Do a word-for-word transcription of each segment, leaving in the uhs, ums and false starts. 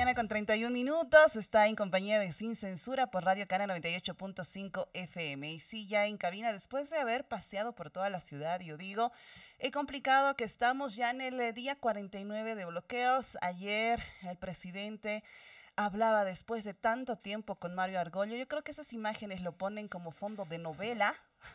mañana con treinta y un minutos. Está en compañía de Sin Censura por Radio Cana noventa y ocho punto cinco F M. Y sí, ya en cabina, después de haber paseado por toda la ciudad, yo digo, es complicado que estamos ya en el día cuarenta y nueve de bloqueos. Ayer el presidente hablaba después de tanto tiempo con Mario Argollo. Yo creo que esas imágenes lo ponen como fondo de novela.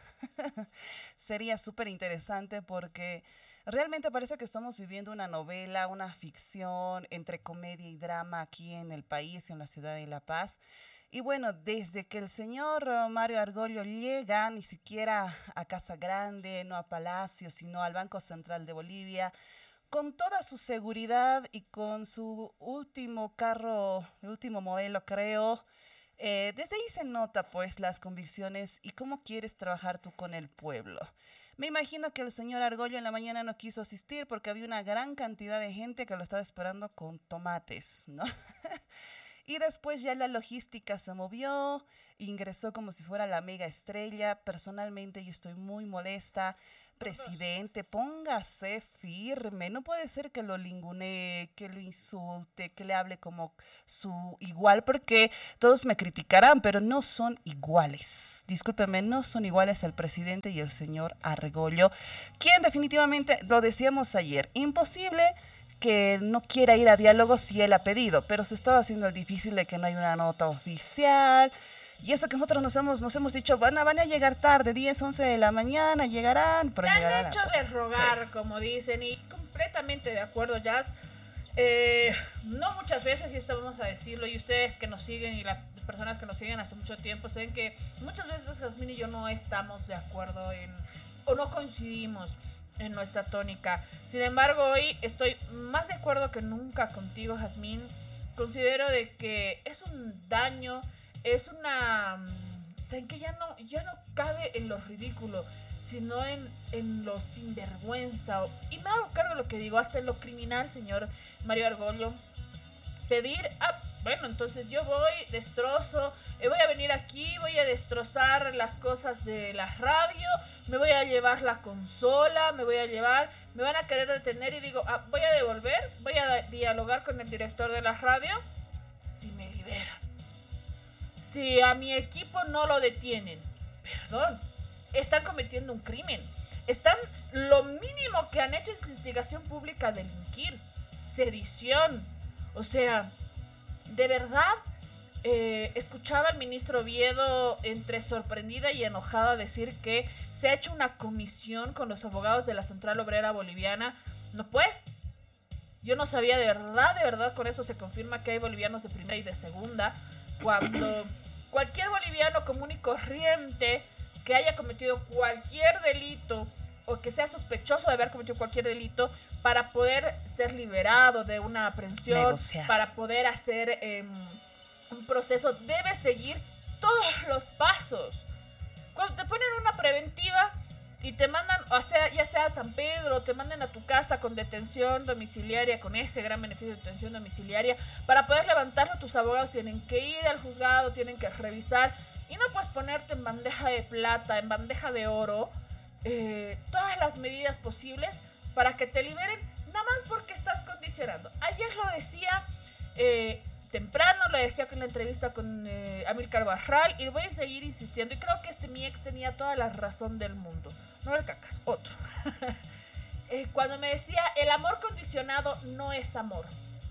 Sería súper interesante porque realmente parece que estamos viviendo una novela, una ficción entre comedia y drama aquí en el país, en la ciudad de La Paz. Y bueno, desde que el señor uh, Mario Argollo llega, ni siquiera a Casa Grande, no a Palacio, sino al Banco Central de Bolivia, con toda su seguridad y con su último carro, el último modelo creo, eh, desde ahí se nota pues las convicciones y cómo quieres trabajar tú con el pueblo. Me imagino que el señor Argollo en la mañana no quiso asistir porque había una gran cantidad de gente que lo estaba esperando con tomates, ¿no? Y después ya la logística se movió, ingresó como si fuera la mega estrella. Personalmente yo estoy muy molesta. Presidente, póngase firme. No puede ser que lo lingunee, que lo insulte, que le hable como su igual, porque todos me criticarán, pero no son iguales. Discúlpeme, no son iguales el presidente y el señor Argollo, quien definitivamente, lo decíamos ayer, imposible que no quiera ir a diálogo si él ha pedido, pero se estaba haciendo el difícil de que no hay una nota oficial. Y eso que nosotros nos hemos, nos hemos dicho, van a, van a llegar tarde, diez, once de la mañana, llegarán, pero Se han llegarán hecho a... de rogar, Sí. como dicen, y completamente de acuerdo, Jazz. Eh, no muchas veces, y esto vamos a decirlo, y ustedes que nos siguen y las personas que nos siguen hace mucho tiempo, saben que muchas veces Jazmín y yo no estamos de acuerdo en, o no coincidimos en nuestra tónica. Sin embargo, hoy estoy más de acuerdo que nunca contigo, Jazmín. Considero de que es un daño, es una... ¿Saben que ya no, ya no cabe en lo ridículo, sino en, en lo sinvergüenza? Y me hago cargo de lo que digo, hasta en lo criminal, señor Mario Argollo. Pedir, ah, bueno, entonces yo voy, destrozo, eh, voy a venir aquí, voy a destrozar las cosas de la radio, me voy a llevar la consola, me voy a llevar, me van a querer detener y digo, ah, voy a devolver, voy a dialogar con el director de la radio, si me liberan. Si a mi equipo no lo detienen, perdón, están cometiendo un crimen. Están, lo mínimo que han hecho es instigación pública a delinquir, sedición. O sea, de verdad, eh, escuchaba al ministro Oviedo entre sorprendida y enojada decir que se ha hecho una comisión con los abogados de la Central Obrera Boliviana. No pues, yo no sabía de verdad, de verdad, con eso se confirma que hay bolivianos de primera y de segunda, cuando cualquier boliviano común y corriente que haya cometido cualquier delito o que sea sospechoso de haber cometido cualquier delito, para poder ser liberado de una aprehensión, negociar, para poder hacer eh, un proceso, debe seguir todos los pasos. Cuando te ponen una preventiva y te mandan, o sea, ya sea a San Pedro, te mandan a tu casa con detención domiciliaria, con ese gran beneficio de detención domiciliaria, para poder levantarlo, tus abogados tienen que ir al juzgado, tienen que revisar, y no puedes ponerte en bandeja de plata, en bandeja de oro, eh, todas las medidas posibles para que te liberen, nada más porque estás condicionando. Ayer lo decía eh, temprano, lo decía con la entrevista con eh, Amílcar Barral, y voy a seguir insistiendo, y creo que este mi ex tenía toda la razón del mundo. No el cacas, otro. eh, cuando me decía, el amor condicionado no es amor.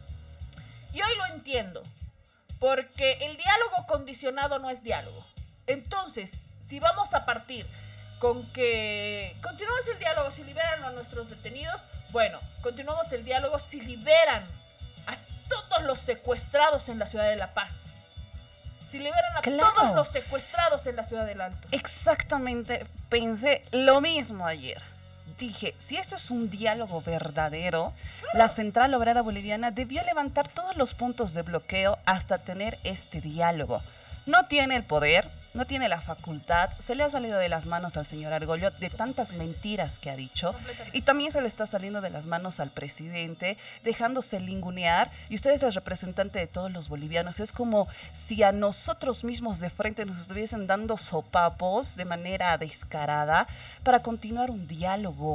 Y hoy lo entiendo, porque el diálogo condicionado no es diálogo. Entonces, si vamos a partir con que continuamos el diálogo si liberan a nuestros detenidos, bueno, continuamos el diálogo si liberan a todos los secuestrados en la ciudad de La Paz. Si liberan a claro. todos los secuestrados en la ciudad del Alto. Exactamente, pensé lo mismo ayer. Dije, si esto es un diálogo verdadero, claro. la Central Obrera Boliviana debió levantar todos los puntos de bloqueo hasta tener este diálogo. No tiene el poder, no tiene la facultad, se le ha salido de las manos al señor Argollo de tantas mentiras que ha dicho, y también se le está saliendo de las manos al presidente, dejándose lingunear, y usted es el representante de todos los bolivianos. Es como si a nosotros mismos de frente nos estuviesen dando sopapos de manera descarada para continuar un diálogo.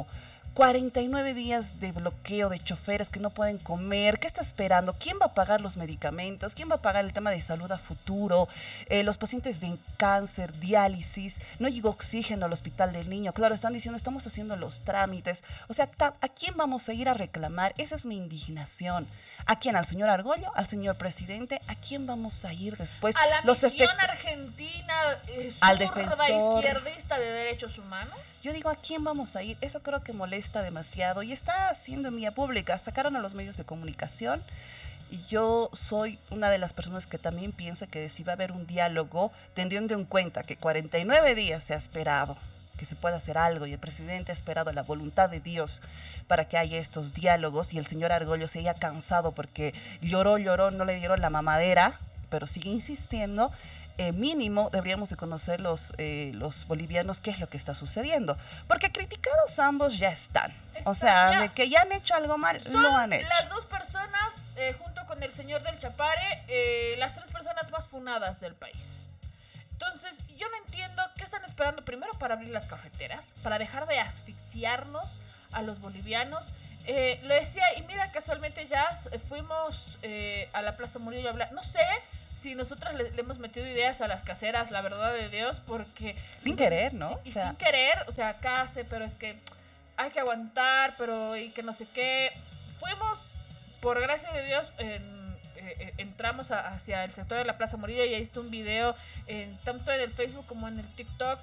cuarenta y nueve días de bloqueo de choferes que no pueden comer. ¿Qué está esperando? ¿Quién va a pagar los medicamentos? ¿Quién va a pagar el tema de salud a futuro? Eh, los pacientes de cáncer, diálisis, no llegó oxígeno al hospital del niño. Claro, están diciendo, estamos haciendo los trámites. O sea, ¿a quién vamos a ir a reclamar? Esa es mi indignación. ¿A quién? ¿Al señor Argollo? ¿Al señor presidente? ¿A quién vamos a ir después? ¿A la los misión efectos? argentina eh, Al zurda defensor izquierdista de derechos humanos? Yo digo, ¿a quién vamos a ir? Eso creo que molesta demasiado y está haciendo en vía pública. Sacaron a los medios de comunicación y yo soy una de las personas que también piensa que si va a haber un diálogo, teniendo en cuenta que cuarenta y nueve días se ha esperado que se pueda hacer algo y el presidente ha esperado la voluntad de Dios para que haya estos diálogos y el señor Argollo se haya cansado porque lloró, lloró, no le dieron la mamadera, pero sigue insistiendo. Eh, mínimo deberíamos de conocer los, eh, los bolivianos qué es lo que está sucediendo. Porque criticados ambos ya están. Está, o sea, ya. de que ya han hecho algo mal, Son lo han hecho. las dos personas, eh, junto con el señor del Chapare, eh, las tres personas más funadas del país. Entonces, yo no entiendo qué están esperando primero para abrir las cafeteras, para dejar de asfixiarnos a los bolivianos. Eh, lo decía, y mira, casualmente ya fuimos eh, a la Plaza Murillo a hablar. No sé si nosotras le, le hemos metido ideas a las caseras, la verdad de Dios, porque... Sin querer, ¿no? Sí, O y sea, sin querer, o sea, case, pero es que hay que aguantar, pero y que no sé qué. Fuimos, por gracia de Dios, en, eh, entramos a, hacia el sector de la Plaza Murillo y ahí está un video, en, tanto en el Facebook como en el TikTok,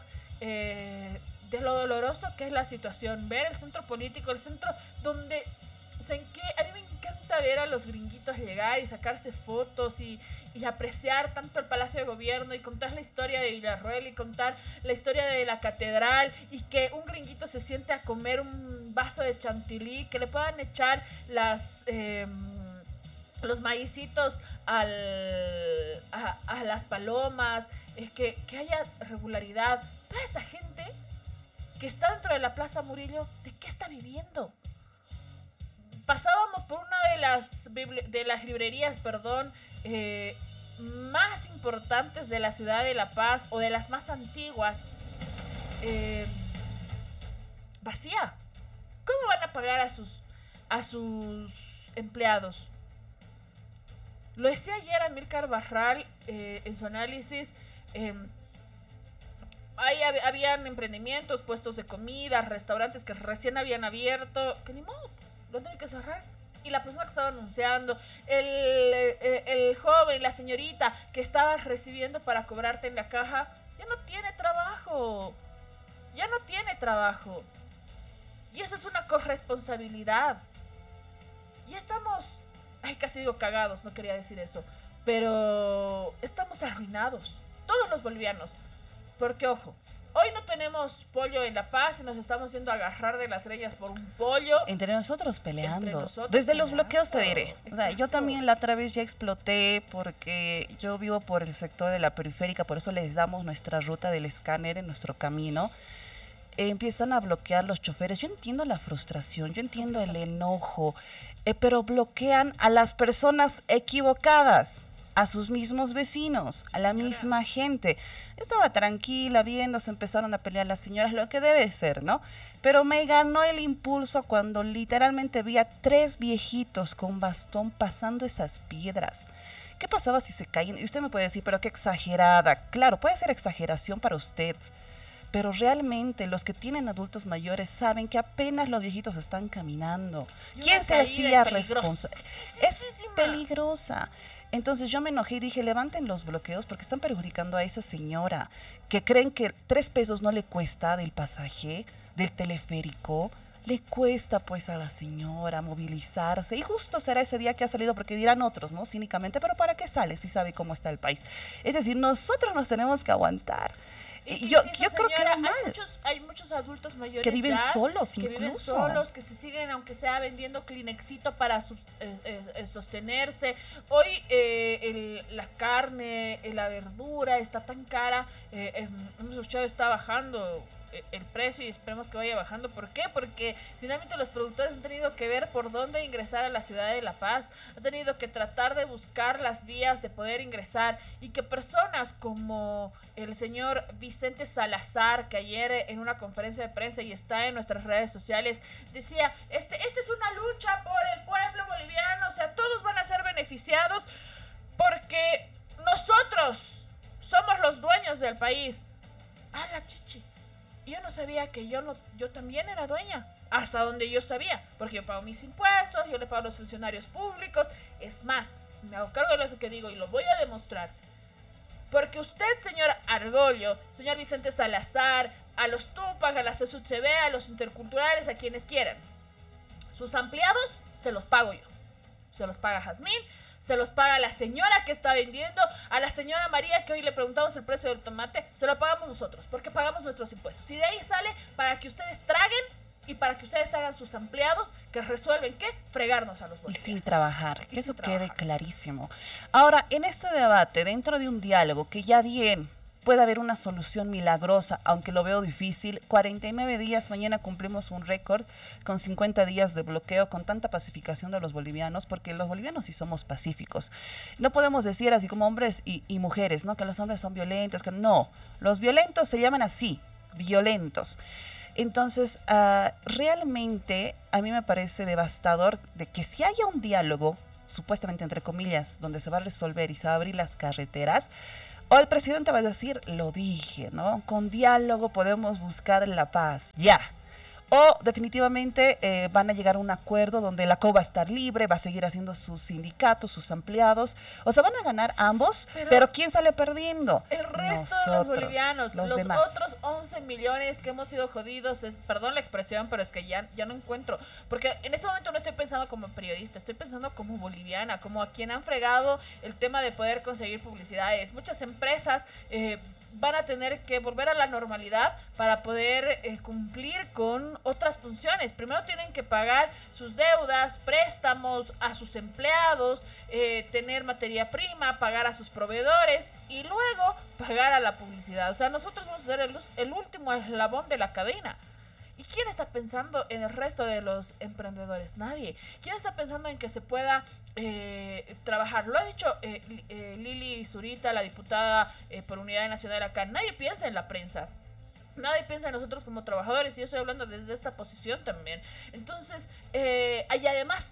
eh, de lo doloroso que es la situación. Ver el centro político, el centro donde... ¿Saben qué? A mí me encanta ver a los gringuitos llegar y sacarse fotos y, y apreciar tanto el Palacio de Gobierno y contar la historia de Villarroel y contar la historia de la catedral y que un gringuito se siente a comer un vaso de chantilly, que le puedan echar las... Eh, los maicitos al, a, a las palomas, eh, que, que haya regularidad. Toda esa gente que está dentro de la Plaza Murillo, ¿de qué está viviendo? Pasábamos por una de las, de las librerías, perdón, eh, más importantes de la ciudad de La Paz, o de las más antiguas, eh, vacía. ¿Cómo van a pagar a sus, a sus empleados? Lo decía ayer Amílcar Barral eh, en su análisis. Eh, ahí hab- habían emprendimientos, puestos de comida, restaurantes que recién habían abierto, que ni modo, pues lo tienen que cerrar. Y la persona que estaba anunciando, el, el, el joven, la señorita que estaba recibiendo para cobrarte en la caja, ya no tiene trabajo. Ya no tiene trabajo. Y eso es una corresponsabilidad. Ya estamos, ay, casi digo cagados, no quería decir eso, pero estamos arruinados, todos los bolivianos. Porque, ojo, hoy no tenemos pollo en La Paz y nos estamos yendo a agarrar de las greñas por un pollo. Entre nosotros peleando. Entre nosotros Desde peleando. los bloqueos te diré. O sea, yo Exacto. también la otra vez ya exploté porque yo vivo por el sector de la periférica, por eso les damos nuestra ruta del escáner en nuestro camino. Eh, empiezan a bloquear los choferes. Yo entiendo la frustración, yo entiendo el enojo, eh, pero bloquean a las personas equivocadas, a sus mismos vecinos, a la misma gente. Estaba tranquila viendo, se empezaron a pelear las señoras, lo que debe ser, ¿no? Pero me ganó el impulso cuando literalmente vi a tres viejitos con bastón pasando esas piedras. ¿Qué pasaba si se caían? Y usted me puede decir, pero qué exagerada. Claro, puede ser exageración para usted, pero realmente los que tienen adultos mayores saben que apenas los viejitos están caminando. Y ¿Quién una se caída hacía es responsable? peligrosísima. Es peligrosa. Entonces yo me enojé y dije, levanten los bloqueos porque están perjudicando a esa señora que creen que tres pesos no le cuesta del pasaje, del teleférico. Le cuesta pues a la señora movilizarse y justo será ese día que ha salido porque dirán otros, ¿no? Cínicamente, pero ¿para qué sale si sabe cómo está el país? Es decir, nosotros nos tenemos que aguantar. Y, Y y yo, si esa yo creo que señora- va mal. Hay muchos, hay muchos adultos mayores Que viven ya, solos que viven incluso. solos, que se siguen, aunque sea vendiendo Kleenexito para sus- eh, eh, eh, sostenerse. Hoy eh, el- la carne, eh, la verdura está tan cara. Eh, eh, hemos escuchado, está bajando el precio y esperemos que vaya bajando. ¿Por qué? Porque finalmente los productores han tenido que ver por dónde ingresar a la ciudad de La Paz, han tenido que tratar de buscar las vías de poder ingresar y que personas como el señor Vicente Salazar, que ayer en una conferencia de prensa y está en nuestras redes sociales, decía, este, esta es una lucha por el pueblo boliviano, o sea, todos van a ser beneficiados porque nosotros somos los dueños del país. Ah, la chichi. Yo no sabía que yo no, yo también era dueña. Hasta donde yo sabía. Porque yo pago mis impuestos, yo le pago a los funcionarios públicos. Es más, me hago cargo de lo que digo y lo voy a demostrar. Porque usted, señor Argollo, señor Vicente Salazar, a los Tupac, a la C S U C B, a los interculturales, a quienes quieran, sus ampliados se los pago yo. Se los paga Jazmín, se los paga la señora que está vendiendo, a la señora María que hoy le preguntamos el precio del tomate, se lo pagamos nosotros, porque pagamos nuestros impuestos. Y de ahí sale para que ustedes traguen y para que ustedes hagan sus empleados que resuelven, ¿qué? Fregarnos a los bolivianos. Y sin trabajar, que y eso trabajar. quede clarísimo. Ahora, en este debate, dentro de un diálogo que ya bien puede haber una solución milagrosa, aunque lo veo difícil, cuarenta y nueve días, mañana cumplimos un récord con cincuenta días de bloqueo, con tanta pacificación de los bolivianos, porque los bolivianos sí somos pacíficos. No podemos decir así como hombres y, y mujeres, ¿no? Que los hombres son violentos, que no. Los violentos se llaman así, violentos. Entonces, uh, realmente a mí me parece devastador de que si haya un diálogo, supuestamente entre comillas, donde se va a resolver y se va a abrir las carreteras, o el presidente va a decir, lo dije, ¿no? Con diálogo podemos buscar la paz, ya. O definitivamente eh, van a llegar a un acuerdo donde la C O va a estar libre, va a seguir haciendo sus sindicatos, sus ampliados. O sea, van a ganar ambos, pero, pero ¿quién sale perdiendo? El resto Nosotros, de los bolivianos, los, los demás. otros once millones que hemos sido jodidos, es, perdón la expresión, pero es que ya, ya no encuentro. Porque en este momento no estoy pensando como periodista, estoy pensando como boliviana, como a quien han fregado el tema de poder conseguir publicidades. Muchas empresas eh, van a tener que volver a la normalidad para poder eh, cumplir con otras funciones. Primero tienen que pagar sus deudas, préstamos a sus empleados, eh, tener materia prima, pagar a sus proveedores y luego pagar a la publicidad. O sea, nosotros vamos a ser el, el último eslabón de la cadena. ¿Y quién está pensando en el resto de los emprendedores? Nadie. ¿Quién está pensando en que se pueda eh, trabajar? Lo ha dicho eh, eh, Lili Zurita, la diputada eh, por Unidad Nacional acá. Nadie piensa en la prensa. Nadie piensa en nosotros como trabajadores. Y yo estoy hablando desde esta posición también. Entonces, eh, hay además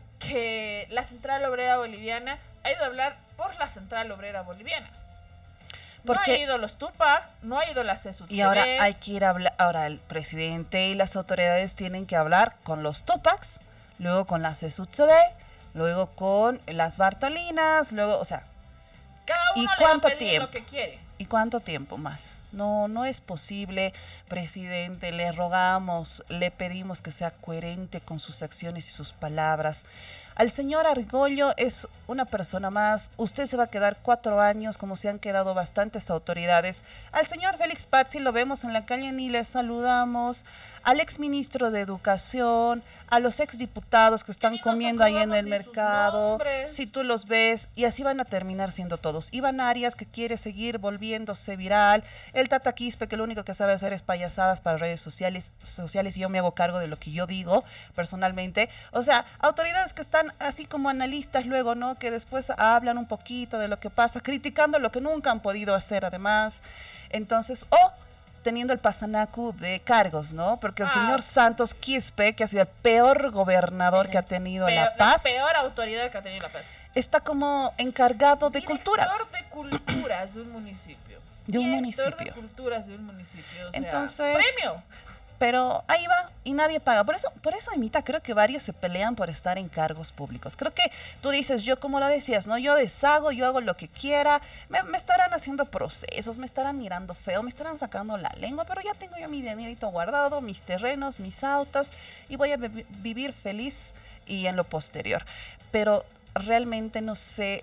que la Central Obrera Boliviana ha ido a hablar por la Central Obrera Boliviana. Porque, no ha ido los Tupac, no ha ido la C S U C B. Y ahora hay que ir a hablar, ahora el presidente y las autoridades tienen que hablar con los Tupacs, luego con la C S U C B, luego con las Bartolinas, luego, o sea, cada uno ¿y le cuánto va a pedir tiempo? Lo que quiere. ¿Y cuánto tiempo más? No, no es posible, presidente, le rogamos, le pedimos que sea coherente con sus acciones y sus palabras. Al señor Argollo es una persona más, usted se va a quedar cuatro años como se han quedado bastantes autoridades. Al señor Félix Pazzi lo vemos en la calle ni le saludamos, al exministro de Educación, a los exdiputados que están comiendo ahí en el mercado, si tú los ves, y así van a terminar siendo todos. Iván Arias, que quiere seguir volviéndose viral, el Tata Quispe, que lo único que sabe hacer es payasadas para redes sociales, sociales y yo me hago cargo de lo que yo digo personalmente. O sea, autoridades que están así como analistas luego, ¿no? Que después hablan un poquito de lo que pasa, criticando lo que nunca han podido hacer además. Entonces, o teniendo el pasanacu de cargos, ¿no? Porque el ah. señor Santos Quispe, que ha sido el peor gobernador que ha tenido peor, La Paz, la peor autoridad que ha tenido La Paz, está como encargado de Director culturas. de culturas de un municipio. De un Director municipio. de culturas de un municipio. O sea, entonces, premio. Pero ahí va y nadie paga. Por eso, por eso, Imita, creo que varios se pelean por estar en cargos públicos. Creo que tú dices, yo como lo decías, ¿no? Yo deshago, yo hago lo que quiera. Me, me estarán haciendo procesos, me estarán mirando feo, me estarán sacando la lengua, pero ya tengo yo mi dinerito guardado, mis terrenos, mis autos, y voy a vi- vivir feliz y en lo posterior. Pero realmente no sé eh,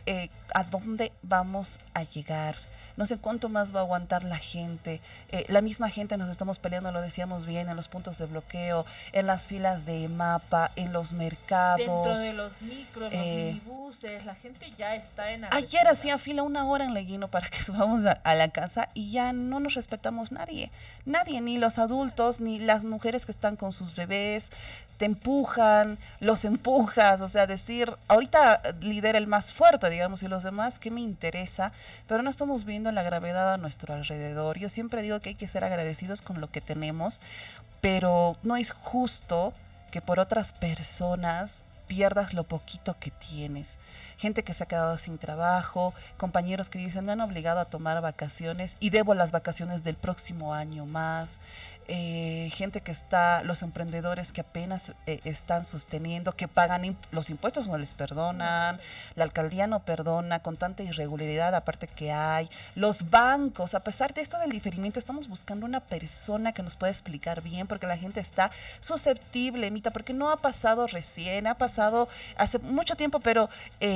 ¿a dónde vamos a llegar? No sé cuánto más va a aguantar la gente. Eh, la misma gente nos estamos peleando, lo decíamos bien, en los puntos de bloqueo, en las filas de mapa, en los mercados. Dentro de los micros, los eh, minibuses, la gente ya está en... Ayer hacía fila una hora en Leguino para que subamos a, a la casa y ya no nos respetamos nadie. Nadie, ni los adultos, ni las mujeres que están con sus bebés. Te empujan, los empujas, o sea, decir, ahorita lidera el más fuerte, digamos, y los demás, ¿qué me interesa? Pero no estamos viendo la gravedad a nuestro alrededor. Yo siempre digo que hay que ser agradecidos con lo que tenemos, pero no es justo que por otras personas pierdas lo poquito que tienes. Gente que se ha quedado sin trabajo, compañeros que dicen me han obligado a tomar vacaciones y debo las vacaciones del próximo año más. Eh, gente que está, los emprendedores que apenas eh, están sosteniendo, que pagan imp- los impuestos no les perdonan, la alcaldía no perdona, con tanta irregularidad aparte que hay, los bancos, a pesar de esto del diferimiento, estamos buscando una persona que nos pueda explicar bien, porque la gente está susceptible, Mita, porque no ha pasado recién, ha pasado hace mucho tiempo, pero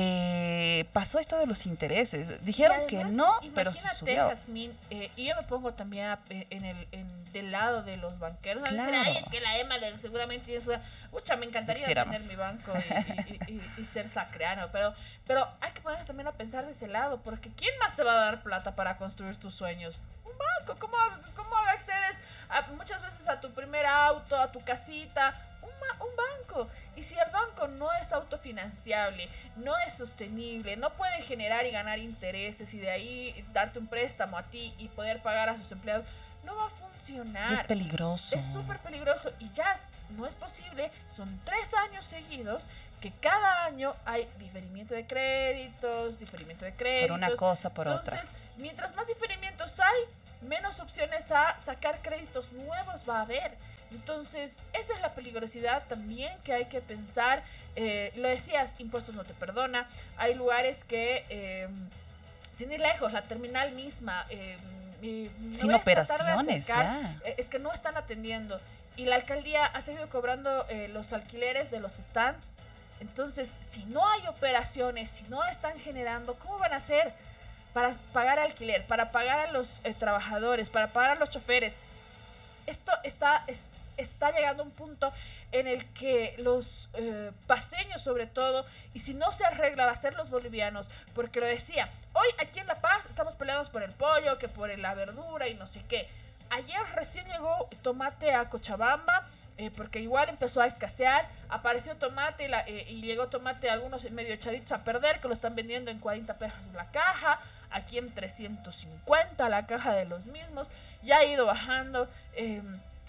eh, pasó esto de los intereses, dijeron además, que no, pero se subió. Jazmín, eh, y yo me pongo también a, en el en, del lado de los banqueros. Claro. Dicen, ay, es que la EMA de, seguramente tiene su... Ucha, me encantaría Quisiéramos. tener mi banco y, y, y, y ser sacreano, pero, pero hay que ponerse también a pensar de ese lado, porque ¿quién más te va a dar plata para construir tus sueños? Un banco. ¿Cómo, cómo accedes a, muchas veces a tu primer auto, a tu casita? Un, un banco. Y si el banco no es autofinanciable, no es sostenible, no puede generar y ganar intereses y de ahí darte un préstamo a ti y poder pagar a sus empleados, no va a funcionar. Y es peligroso. Es súper peligroso. Y ya no es posible. Son tres años seguidos que cada año hay diferimiento de créditos, diferimiento de créditos. Por una cosa, por Entonces, otra. Entonces, mientras más diferimientos hay, menos opciones a sacar créditos nuevos va a haber. Entonces, esa es la peligrosidad también que hay que pensar. Eh, lo decías, impuestos no te perdona. Hay lugares que, eh, sin ir lejos, la terminal misma... Eh, Eh, sin operaciones, acercar, ya. Es que no están atendiendo. Y la alcaldía ha seguido cobrando eh, los alquileres de los stands. Entonces, si no hay operaciones, si no están generando, ¿cómo van a hacer para pagar alquiler, para pagar a los eh, trabajadores, para pagar a los choferes? Esto está, es, está llegando a un punto en el que los eh, paseños, sobre todo, y si no se arregla, va a ser los bolivianos, porque lo decía, hoy aquí en La Paz estamos peleados por el pollo, que por la verdura y no sé qué. Ayer recién llegó tomate a Cochabamba, eh, porque igual empezó a escasear, apareció tomate y, la, eh, y llegó tomate algunos medio echaditos a perder, que lo están vendiendo en cuarenta pesos la caja, aquí en trescientos cincuenta la caja de los mismos, ya ha ido bajando. eh,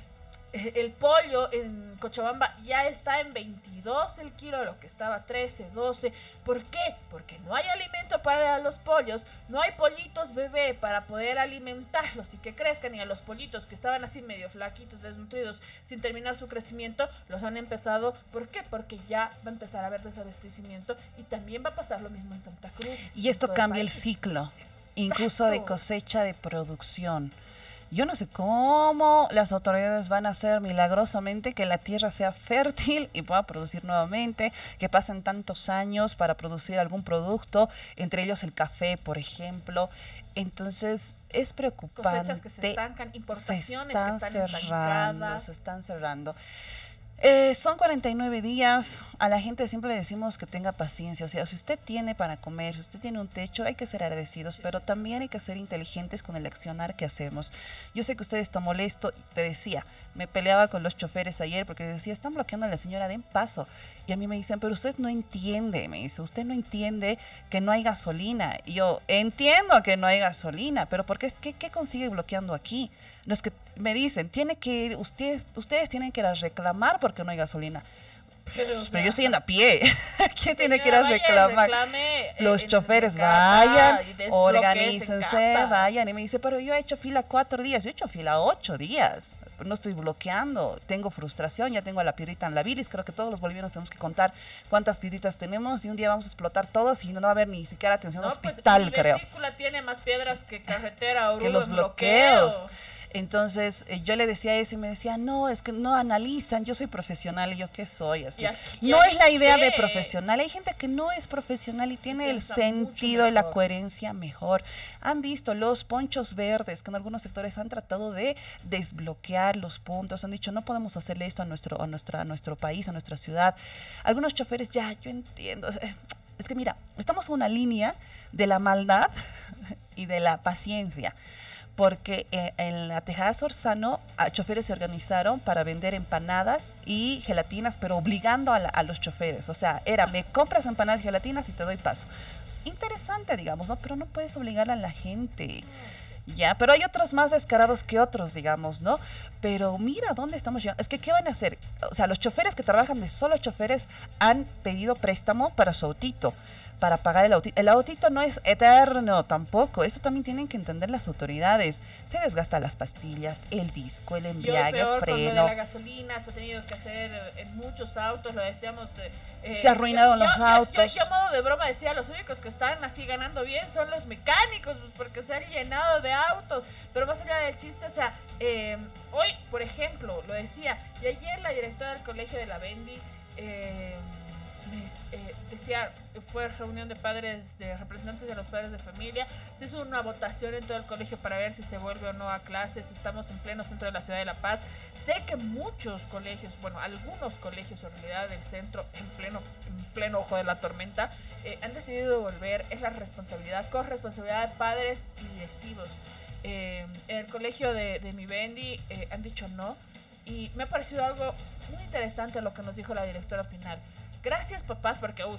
El pollo en Cochabamba ya está en veintidós el kilo, lo que estaba trece, doce. ¿Por qué? Porque no hay alimento para los pollos, no hay pollitos bebé para poder alimentarlos y que crezcan. Y a los pollitos que estaban así medio flaquitos, desnutridos, sin terminar su crecimiento, los han empezado. ¿Por qué? Porque ya va a empezar a haber desabastecimiento y también va a pasar lo mismo en Santa Cruz. Y esto cambia el ciclo, Exacto. incluso de cosecha, de producción. Yo no sé cómo las autoridades van a hacer milagrosamente que la tierra sea fértil y pueda producir nuevamente, que pasen tantos años para producir algún producto, entre ellos el café, por ejemplo. Entonces, es preocupante. Cosechas que se estancan, importaciones se están que están cerrando, estancadas. se están cerrando. Eh, son cuarenta y nueve días, a la gente siempre le decimos que tenga paciencia, o sea, si usted tiene para comer, si usted tiene un techo, hay que ser agradecidos, sí, pero sí. también hay que ser inteligentes con el accionar que hacemos. Yo sé que usted está molesto, te decía, me peleaba con los choferes ayer porque decía, están bloqueando a la señora, den paso, y a mí me dicen, pero usted no entiende, me dice, usted no entiende que no hay gasolina, y yo, entiendo que no hay gasolina, pero ¿por qué, qué, qué consigue bloqueando aquí? No es que me dicen, tiene que ustedes, ustedes tienen que ir a reclamar porque no hay gasolina. Pero, pero o sea, yo estoy yendo a pie. ¿Quién tiene que ir a reclamar? Reclame, Los eh, choferes vayan, organícense, vayan. Y me dice, pero yo he hecho fila cuatro días, yo he hecho fila ocho días. No estoy bloqueando, tengo frustración, ya tengo la piedrita en la bilis. Creo que todos los bolivianos tenemos que contar cuántas piedritas tenemos y un día vamos a explotar todos y no va a haber ni siquiera atención no, hospital, pues, creo. Mi vesícula tiene más piedras que carretera o que los bloqueos. Entonces eh, yo le decía eso y me decía, no, es que no analizan, yo soy profesional. Y yo, ¿qué soy? Así. Ya, No ya es la idea sé. de profesional. Hay gente que no es profesional y tiene el Piensa sentido mucho y la mejor. coherencia mejor. Han visto los ponchos verdes que en algunos sectores han tratado de desbloquear los puntos. Han dicho, no podemos hacerle esto a nuestro, a nuestra, a nuestro país, a nuestra ciudad. Algunos choferes, ya, yo entiendo. Es que mira, estamos en una línea de la maldad y de la paciencia. Porque eh, en la Tejada Sorzano a choferes se organizaron para vender empanadas y gelatinas, pero obligando a, la, a los choferes. O sea, era, me compras empanadas y gelatinas y te doy paso. Es interesante, digamos, ¿no? Pero no puedes obligar a la gente. Ya, pero hay otros más descarados que otros, digamos, ¿no? Pero mira dónde estamos llegando. Es que, ¿qué van a hacer? O sea, los choferes que trabajan de solo choferes han pedido préstamo para su autito, para pagar el autito. El autito no es eterno tampoco. Eso también tienen que entender las autoridades. Se desgastan las pastillas, el disco, el Yo embriague, el peor con lo de freno. la gasolina, se ha tenido que hacer eh, en muchos autos, lo decíamos. eh, Se arruinaron yo- los yo- yo- autos. Yo, yo a modo de broma decía, los únicos que están así ganando bien son los mecánicos, pues, porque se han llenado de autos. Pero más allá del chiste, o sea, eh, hoy, por ejemplo, lo decía, y ayer la directora del colegio de la Bendy eh, les, eh, decía, fue reunión de padres, de representantes de los padres de familia, se hizo una votación en todo el colegio para ver si se vuelve o no a clases. Estamos en pleno centro de la ciudad de La Paz. Sé que muchos colegios, bueno, algunos colegios en realidad del centro, en pleno, en pleno ojo de la tormenta, eh, han decidido volver. Es la responsabilidad, corresponsabilidad de padres y directivos. Eh, en el colegio de, de mi Bendy eh, han dicho no, y me ha parecido algo muy interesante lo que nos dijo la directora final. Gracias, papás, porque uy,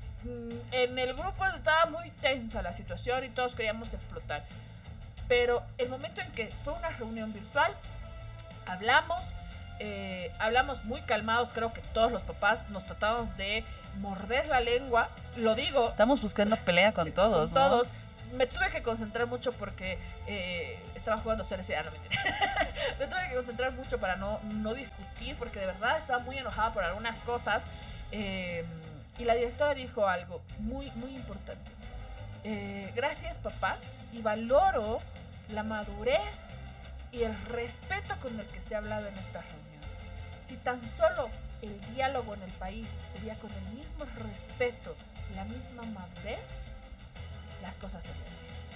en el grupo estaba muy tensa la situación y todos queríamos explotar. Pero el momento en que fue una reunión virtual, hablamos, eh, hablamos muy calmados. Creo que todos los papás nos tratamos de morder la lengua. Lo digo. Estamos buscando pelea con todos, Con ¿no? todos. Me tuve que concentrar mucho porque eh, estaba jugando C L C. Ah, no, mentira. Me tuve que concentrar mucho para no, no discutir, porque de verdad estaba muy enojada por algunas cosas. Eh, y la directora dijo algo muy, muy importante. Eh, gracias, papás, y valoro la madurez y el respeto con el que se ha hablado en esta reunión. Si tan solo el diálogo en el país sería con el mismo respeto, la misma madurez, las cosas serían distintas.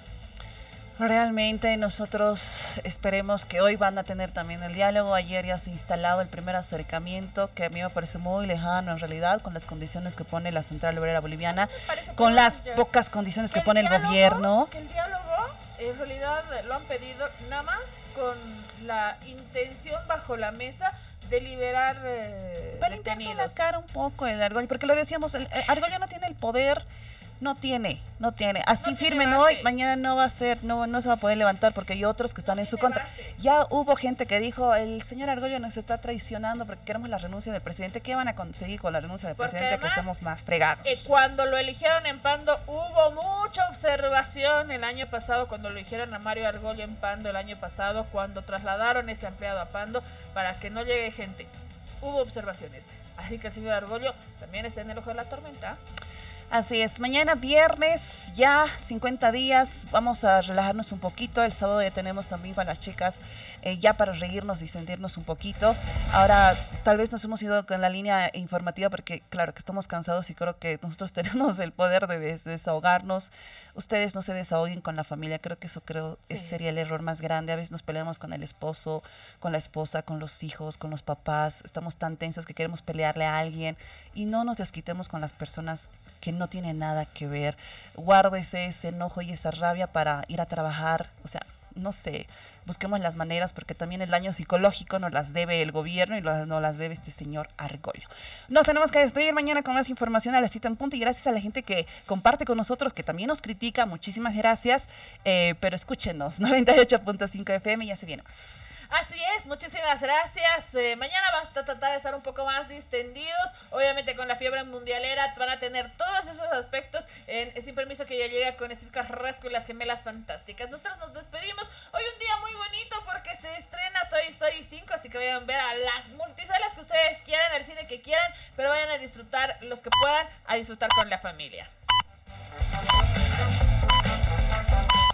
Realmente nosotros esperemos que hoy van a tener también el diálogo. Ayer ya se ha instalado el primer acercamiento, que a mí me parece muy lejano en realidad, con las condiciones que pone la Central Obrera Boliviana, con las pocas condiciones que pone el gobierno. Que el diálogo, en realidad, lo han pedido nada más con la intención bajo la mesa de liberar eh, Para limpiarse detenidos. la cara un poco el Argollo, porque lo decíamos, el, el Argollo no tiene el poder. No tiene, no tiene. Así No tiene firmen base. hoy, mañana no va a ser, no, no se va a poder levantar porque hay otros que están No en su tiene contra. base. Ya hubo gente que dijo, el señor Argollo nos está traicionando porque queremos la renuncia del presidente. ¿Qué van a conseguir con la renuncia del Porque presidente? Que además, estemos más fregados. Eh, cuando lo eligieron en Pando hubo mucha observación el año pasado, cuando lo eligieron a Mario Argollo en Pando el año pasado, cuando trasladaron ese empleado a Pando para que no llegue gente. Hubo observaciones. Así que el señor Argollo también está en el ojo de la tormenta. Así es, mañana viernes, ya cincuenta días, vamos a relajarnos un poquito. El sábado ya tenemos también con las chicas eh, ya para reírnos y sentirnos un poquito. Ahora, tal vez nos hemos ido con la línea informativa porque, claro, que estamos cansados y creo que nosotros tenemos el poder de des desahogarnos. Ustedes no se desahoguen con la familia, creo que eso creo Sí. ese sería el error más grande. A veces nos peleamos con el esposo, con la esposa, con los hijos, con los papás. Estamos tan tensos que queremos pelearle a alguien y no nos desquitemos con las personas que no tiene nada que ver. Guárdese ese enojo y esa rabia para ir a trabajar. O sea, no sé, busquemos las maneras porque también el daño psicológico nos las debe el gobierno y nos las debe este señor Argollo. Nos tenemos que despedir mañana con más información a la cita en punto y gracias a la gente que comparte con nosotros, que también nos critica. Muchísimas gracias, eh, pero escúchenos, noventa y ocho punto cinco F M, ya se viene más. Así es, muchísimas gracias. Eh, mañana vamos a tratar de estar un poco más distendidos. Obviamente con la fiebre mundialera van a tener todos esos aspectos en Sin Permiso, que ya llega con Steve Carrasco y las Gemelas Fantásticas. Nosotros nos despedimos. Hoy un día muy bonito porque se estrena Toy Story cinco, así que vayan a ver a las multisalas que ustedes quieran, al cine que quieran, pero vayan a disfrutar los que puedan, a disfrutar con la familia.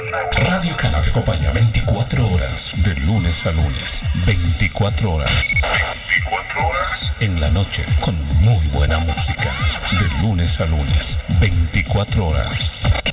Radio Cana te acompaña veinticuatro horas, de lunes a lunes. veinticuatro horas. veinticuatro horas. En la noche, con muy buena música. De lunes a lunes. veinticuatro horas.